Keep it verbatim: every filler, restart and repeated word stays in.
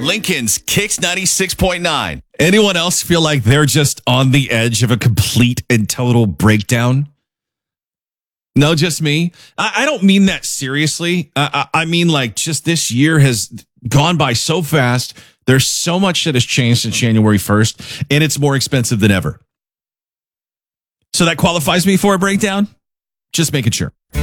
Lincoln's Kicks ninety-six point nine. Anyone else feel like they're just on the edge of a complete and total breakdown? No, just me. I, I don't mean that seriously. I, I, I mean, like, just this year has gone by so fast. There's so much that has changed since January first, and it's more expensive than ever. So that qualifies me for a breakdown? Just making sure.